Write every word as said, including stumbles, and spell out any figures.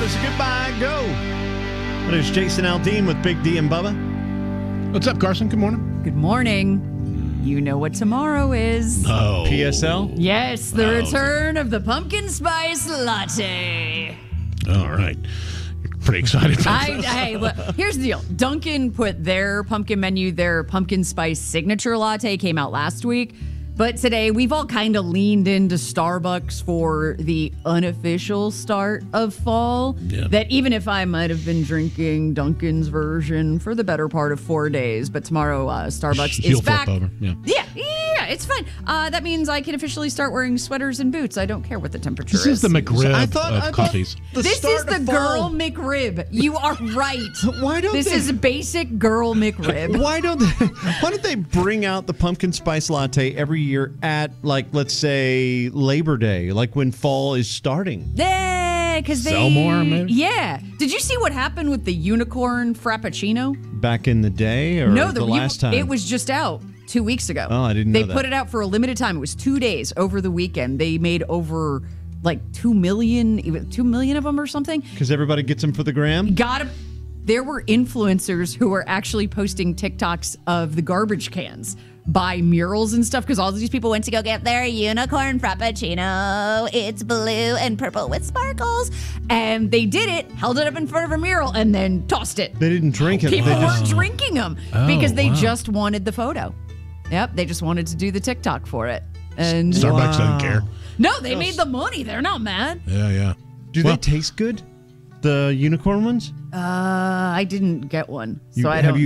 us a goodbye. Go. There's Jason Aldean with Big D and Bubba. What's up, Carson? Good morning. Good morning. You know what tomorrow is. Oh. P S L? Yes, the Oh, return of the pumpkin spice latte. All right. Pretty excited about I, this. hey, look, here's the deal. Dunkin' put their pumpkin menu, their pumpkin spice signature latte came out last week. But today, we've all kind of leaned into Starbucks for the unofficial start of fall. Yeah. That even if I might have been drinking Dunkin's version for the better part of four days, but tomorrow uh, Starbucks He'll is back. flip over. Yeah. Yeah, yeah, it's fine. Uh, that means I can officially start wearing sweaters and boots. I don't care what the temperature This is the McRib I thought, of I thought coffees. the This start is the of girl fall- McRib. You are right. Why don't this they- is basic girl McRib. Why don't they, why don't they bring out the pumpkin spice latte every year at, like, let's say Labor Day, like when fall is starting? Yeah, because they Sell more, maybe? Yeah. Did you see what happened with the unicorn frappuccino? Back in the day or no, the, the last time? It was just out two weeks ago. Oh, I didn't know They that. put it out for a limited time. It was two days over the weekend. They made over like two million, two million of them or something. Because everybody gets them for the gram? Got to. There were influencers who were actually posting TikToks of the garbage cans by murals and stuff because all these people went to go get their unicorn frappuccino. It's blue and purple with sparkles. And they did it, held it up in front of a mural, and then tossed it. They didn't drink it. People They just, weren't drinking them Oh, because they wow. just wanted the photo. Yep, they just wanted to do the TikTok for it. And Starbucks Wow. doesn't care. no, they made the money. They're not mad. Yeah, yeah. do Well- they taste good? The unicorn ones? Uh, I didn't get one, so You- I have don't you